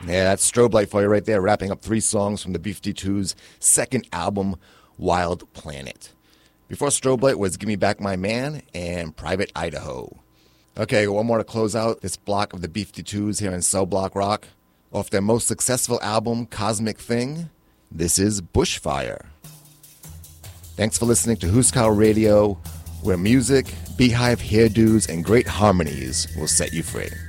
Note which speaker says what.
Speaker 1: Yeah, that's Strobe Light for you right there, wrapping up 3 songs from the B-52's second album, Wild Planet. Before Strobe Light was Give Me Back My Man and Private Idaho. Okay, one more to close out this block of the B-52s here in Cell Block Rock. Off their most successful album, Cosmic Thing, this is Bushfire. Thanks for listening to Huskow Radio, where music, beehive hairdos, and great harmonies will set you free.